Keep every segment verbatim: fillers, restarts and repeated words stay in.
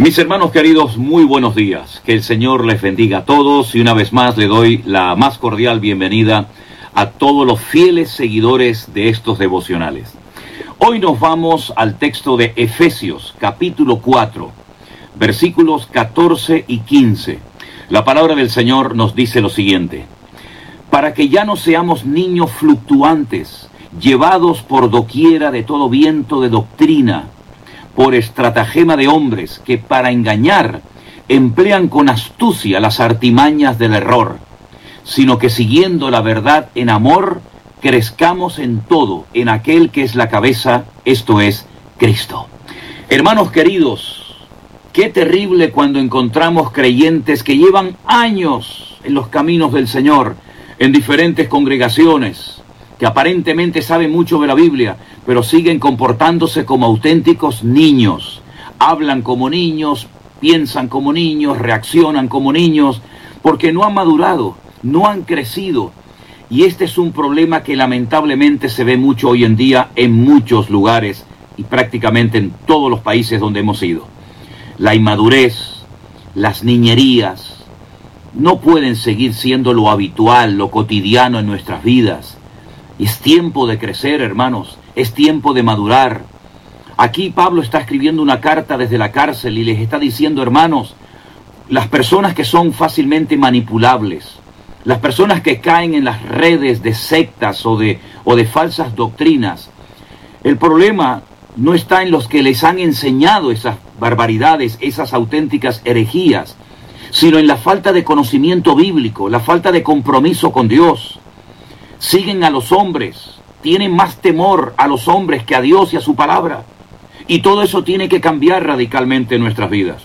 Mis hermanos queridos, muy buenos días. Que el Señor les bendiga a todos y una vez más le doy la más cordial bienvenida a todos los fieles seguidores de estos devocionales. Hoy nos vamos al texto de Efesios, capítulo cuatro, versículos catorce y quince. La palabra del Señor nos dice lo siguiente: para que ya no seamos niños fluctuantes, llevados por doquiera de todo viento de doctrina, por estratagema de hombres que para engañar emplean con astucia las artimañas del error, sino que siguiendo la verdad en amor, crezcamos en todo en aquel que es la cabeza, esto es, Cristo. Hermanos queridos, qué terrible cuando encontramos creyentes que llevan años en los caminos del Señor, en diferentes congregaciones, que aparentemente saben mucho de la Biblia, pero siguen comportándose como auténticos niños. Hablan como niños, piensan como niños, reaccionan como niños, porque no han madurado, no han crecido. Y este es un problema que lamentablemente se ve mucho hoy en día en muchos lugares y prácticamente en todos los países donde hemos ido. La inmadurez, las niñerías, no pueden seguir siendo lo habitual, lo cotidiano en nuestras vidas. Es tiempo de crecer, hermanos, es tiempo de madurar. Aquí Pablo está escribiendo una carta desde la cárcel y les está diciendo, hermanos, las personas que son fácilmente manipulables, las personas que caen en las redes de sectas o de, o de falsas doctrinas, el problema no está en los que les han enseñado esas barbaridades, esas auténticas herejías, sino en la falta de conocimiento bíblico, la falta de compromiso con Dios. Siguen a los hombres, tienen más temor a los hombres que a Dios y a su palabra. Y todo eso tiene que cambiar radicalmente en nuestras vidas.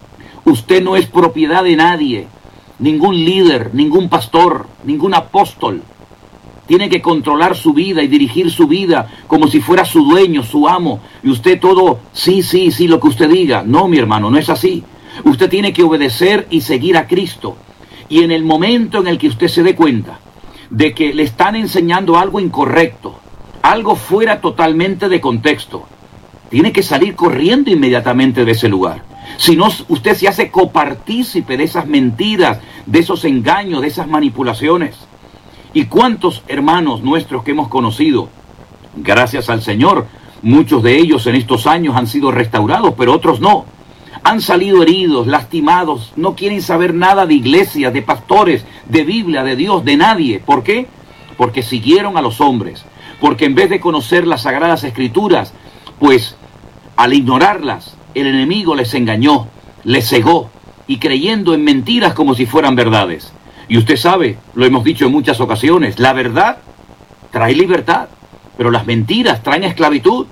Usted no es propiedad de nadie, ningún líder, ningún pastor, ningún apóstol. Tiene que controlar su vida y dirigir su vida como si fuera su dueño, su amo. Y usted todo, sí, sí, sí, lo que usted diga. No, mi hermano, no es así. Usted tiene que obedecer y seguir a Cristo. Y en el momento en el que usted se dé cuenta de que le están enseñando algo incorrecto, algo fuera totalmente de contexto, tiene que salir corriendo inmediatamente de ese lugar. Si no, usted se hace copartícipe de esas mentiras, de esos engaños, de esas manipulaciones. ¿Y cuántos hermanos nuestros que hemos conocido, gracias al Señor, muchos de ellos en estos años han sido restaurados, pero otros no? Han salido heridos, lastimados, no quieren saber nada de iglesias, de pastores, de Biblia, de Dios, de nadie. ¿Por qué? Porque siguieron a los hombres. Porque en vez de conocer las Sagradas Escrituras, pues al ignorarlas, el enemigo les engañó, les cegó, y creyendo en mentiras como si fueran verdades. Y usted sabe, lo hemos dicho en muchas ocasiones, la verdad trae libertad, pero las mentiras traen esclavitud.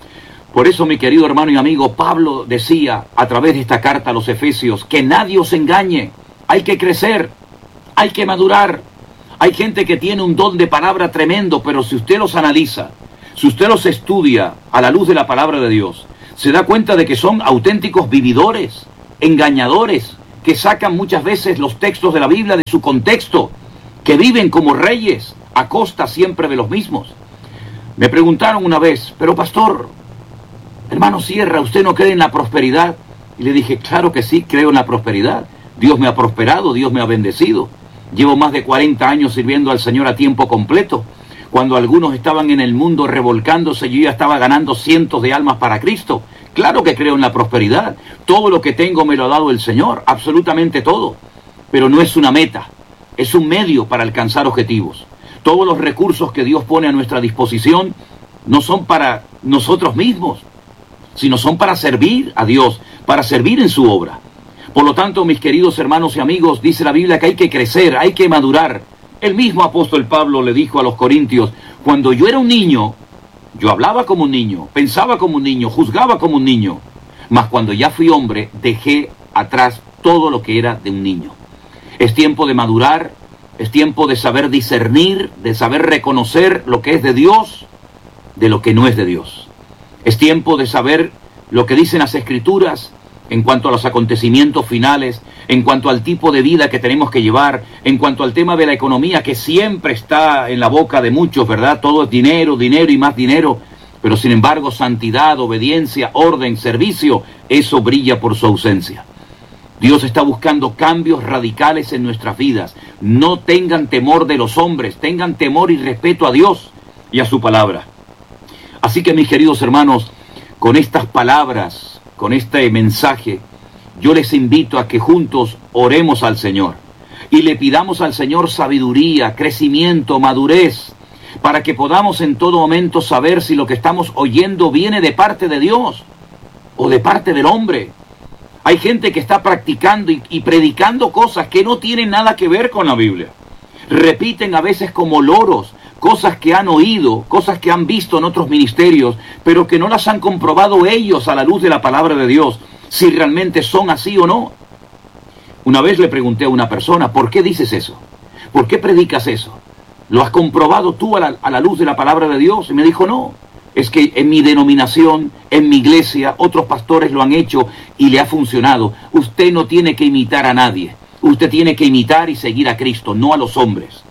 Por eso, mi querido hermano y amigo, Pablo decía a través de esta carta a los Efesios, que nadie os engañe, hay que crecer, hay que madurar. Hay gente que tiene un don de palabra tremendo, pero si usted los analiza, si usted los estudia a la luz de la palabra de Dios, se da cuenta de que son auténticos vividores, engañadores, que sacan muchas veces los textos de la Biblia de su contexto, que viven como reyes a costa siempre de los mismos. Me preguntaron una vez, pero pastor, hermano Sierra, ¿usted no cree en la prosperidad? Y le dije, claro que sí, creo en la prosperidad. Dios me ha prosperado, Dios me ha bendecido. Llevo más de cuarenta años sirviendo al Señor a tiempo completo. Cuando algunos estaban en el mundo revolcándose, yo ya estaba ganando cientos de almas para Cristo. Claro que creo en la prosperidad. Todo lo que tengo me lo ha dado el Señor, absolutamente todo. Pero no es una meta, es un medio para alcanzar objetivos. Todos los recursos que Dios pone a nuestra disposición no son para nosotros mismos, sino son para servir a Dios, para servir en su obra. Por lo tanto, mis queridos hermanos y amigos, dice la Biblia que hay que crecer, hay que madurar. El mismo apóstol Pablo le dijo a los corintios, cuando yo era un niño, yo hablaba como un niño, pensaba como un niño, juzgaba como un niño, mas cuando ya fui hombre, dejé atrás todo lo que era de un niño. Es tiempo de madurar, es tiempo de saber discernir, de saber reconocer lo que es de Dios, de lo que no es de Dios. Es tiempo de saber lo que dicen las Escrituras en cuanto a los acontecimientos finales, en cuanto al tipo de vida que tenemos que llevar, en cuanto al tema de la economía que siempre está en la boca de muchos, ¿verdad? Todo es dinero, dinero y más dinero. Pero sin embargo, santidad, obediencia, orden, servicio, eso brilla por su ausencia. Dios está buscando cambios radicales en nuestras vidas. No tengan temor de los hombres, tengan temor y respeto a Dios y a su palabra. Así que mis queridos hermanos, con estas palabras, con este mensaje, yo les invito a que juntos oremos al Señor y le pidamos al Señor sabiduría, crecimiento, madurez, para que podamos en todo momento saber si lo que estamos oyendo viene de parte de Dios o de parte del hombre. Hay gente que está practicando y, y predicando cosas que no tienen nada que ver con la Biblia. Repiten a veces como loros cosas que han oído, cosas que han visto en otros ministerios, pero que no las han comprobado ellos a la luz de la palabra de Dios, si realmente son así o no. Una vez le pregunté a una persona, ¿por qué dices eso? ¿Por qué predicas eso? ¿Lo has comprobado tú a la, a la luz de la palabra de Dios? Y me dijo, no, es que en mi denominación, en mi iglesia, otros pastores lo han hecho y le ha funcionado. Usted no tiene que imitar a nadie. Usted tiene que imitar y seguir a Cristo, no a los hombres.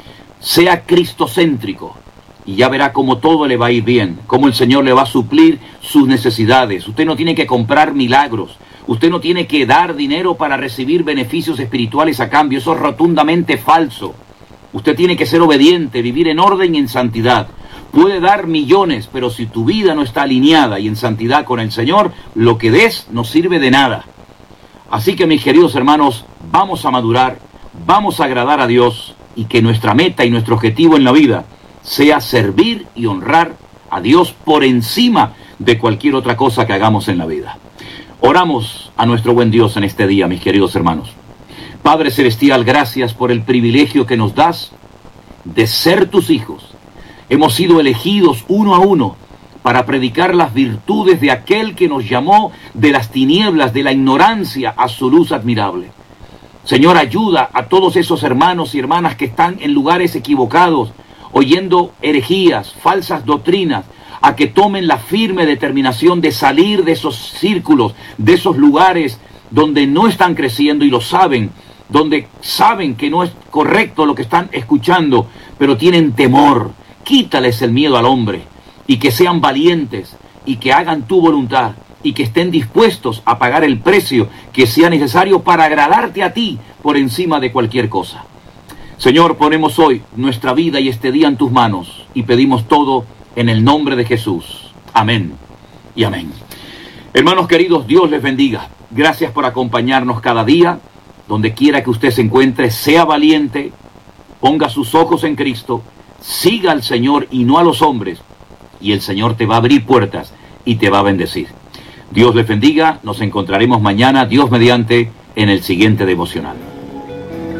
Sea cristocéntrico y ya verá cómo todo le va a ir bien, cómo el Señor le va a suplir sus necesidades. Usted no tiene que comprar milagros. Usted no tiene que dar dinero para recibir beneficios espirituales a cambio. Eso es rotundamente falso. Usted tiene que ser obediente, vivir en orden y en santidad. Puede dar millones, pero si tu vida no está alineada y en santidad con el Señor, lo que des no sirve de nada. Así que mis queridos hermanos, vamos a madurar, vamos a agradar a Dios y que nuestra meta y nuestro objetivo en la vida sea servir y honrar a Dios por encima de cualquier otra cosa que hagamos en la vida. Oramos a nuestro buen Dios en este día, mis queridos hermanos. Padre Celestial, gracias por el privilegio que nos das de ser tus hijos. Hemos sido elegidos uno a uno para predicar las virtudes de aquel que nos llamó de las tinieblas, de la ignorancia, a su luz admirable. Señor, ayuda a todos esos hermanos y hermanas que están en lugares equivocados, oyendo herejías, falsas doctrinas, a que tomen la firme determinación de salir de esos círculos, de esos lugares donde no están creciendo y lo saben, donde saben que no es correcto lo que están escuchando, pero tienen temor. Quítales el miedo al hombre y que sean valientes y que hagan tu voluntad y que estén dispuestos a pagar el precio que sea necesario para agradarte a ti por encima de cualquier cosa. Señor, ponemos hoy nuestra vida y este día en tus manos y pedimos todo en el nombre de Jesús. Amén y amén. Hermanos queridos, Dios les bendiga. Gracias por acompañarnos cada día. Donde quiera que usted se encuentre, sea valiente, ponga sus ojos en Cristo, siga al Señor y no a los hombres, y el Señor te va a abrir puertas y te va a bendecir. Dios les bendiga, nos encontraremos mañana, Dios mediante, en el siguiente devocional.